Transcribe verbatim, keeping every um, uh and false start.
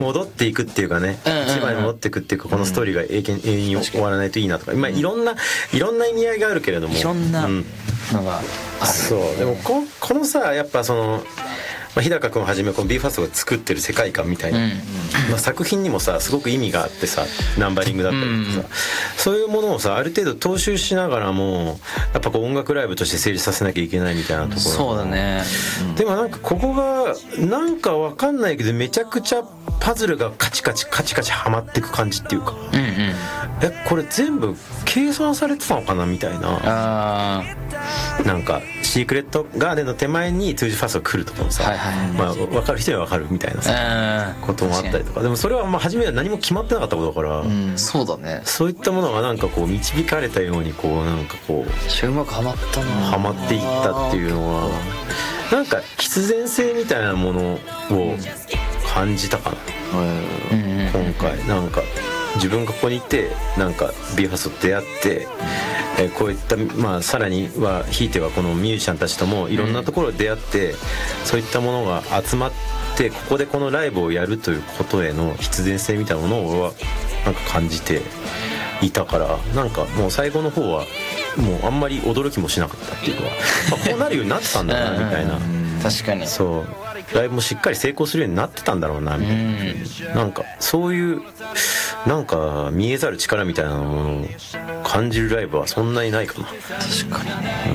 戻っていくっていうかね、 うんうんうん、 一番に戻っていくっていうか、このストーリーが永遠永遠に終わらないといいなとか、今いろんないろんな意味合いがあるけれども、 いろんなのがある、 うん、そうでも こ, このさやっぱその、まあ、日高君をはじめこの BE:ＦIRST が作ってる世界観みたいな、うんまあ、作品にもさすごく意味があってさ、ナンバリングだったりとかさ、うん、そういうものをさある程度踏襲しながらもやっぱこう音楽ライブとして成立させなきゃいけないみたいなところ、 そうだね、 うん、でもなんかここがなんかわかんないけどめちゃくちゃパズルがカチカチカチカチはまっていく感じっていうか、うんうん、えこれ全部計算されてたのかなみたいな、あなんかシークレットガーデンの手前にトゥージファーストが来るとかもさ、はいはいまあ、分かる人には分かるみたいなさこともあったりとか、でもそれはまあ初めは何も決まってなかったことだから、うん、 そうだね、 そういったものがなんかこう導かれたようにこうなんかこううまくはまったな、 はまっていったっていうのはなんか必然性みたいなものを感じたかな、うん、今回なんか自分がここにいてなんか BE:FIRST と出会って、えー、こういった、まあ、さらにはひいてはこのミュージシャンたちともいろんなところで出会って、うん、そういったものが集まってここでこのライブをやるということへの必然性みたいなものを俺はなんか感じていたから、なんかもう最後の方はもうあんまり驚きもしなかったっていうか、まあ、こうなるようになってたんだなみたいな確かにそうライブもしっかり成功するようになってたんだろうなみたいな、うん、なんかそういうなんか見えざる力みたいなものを感じるライブはそんなにないかな。 確かにね、